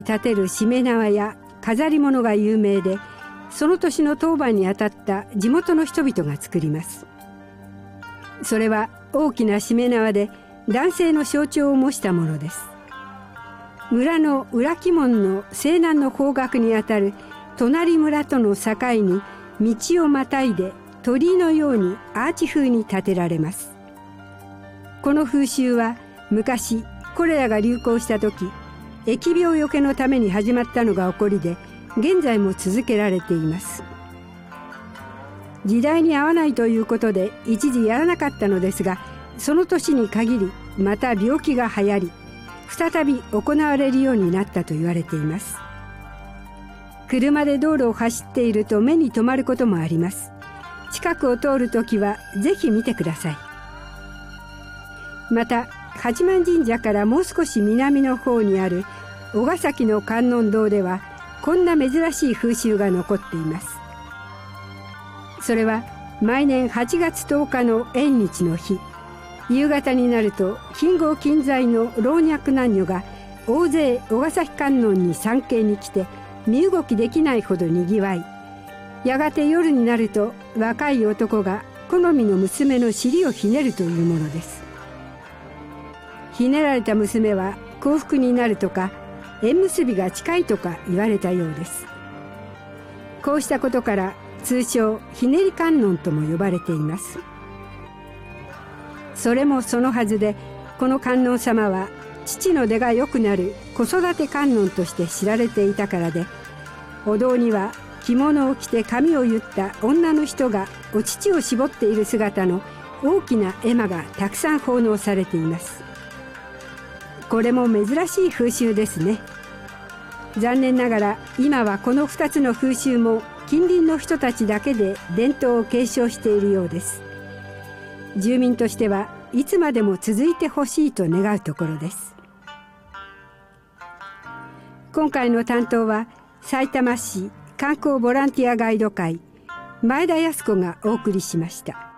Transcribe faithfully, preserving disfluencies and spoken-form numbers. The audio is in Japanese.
立てるしめ縄や飾り物が有名で、その年の当番にあたった地元の人々が作ります。それは大きなしめ縄で男性の象徴を模したものです。村の裏木門の西南の方角にあたる隣村との境に道をまたいで鳥居のようにアーチ風に建てられます。この風習は昔コレラが流行した時、疫病よけのために始まったのが起こりで、現在も続けられています。時代に合わないということで一時やらなかったのですが、その年に限りまた病気が流行り、再び行われるようになったと言われています。車で道路を走っていると目に留まることもあります。近くを通るときはぜひ見てください。また八幡神社からもう少し南の方にある小ヶ崎の観音堂では、こんな珍しい風習が残っています。それは毎年はちがつとおかの縁日の日、夕方になると近郷近在の老若男女が大勢小ヶ崎観音に参詣に来て、身動きできないほどにぎわい、やがて夜になると若い男が好みの娘の尻をひねるというものです。ひねられた娘は幸福になるとか、縁結びが近いとか言われたようです。こうしたことから通称ひねり観音とも呼ばれています。それもそのはずで、この観音様は父の出が良くなる子育て観音として知られていたからで、お堂には着物を着て髪を結った女の人がお乳を絞っている姿の大きな絵馬がたくさん奉納されています。これも珍しい風習ですね。残念ながら今はこのふたつの風習も近隣の人たちだけで伝統を継承しているようです。住民としてはいつまでも続いてほしいと願うところです。今回の担当はさいたま市観光ボランティアガイド会前田靖子がお送りしました。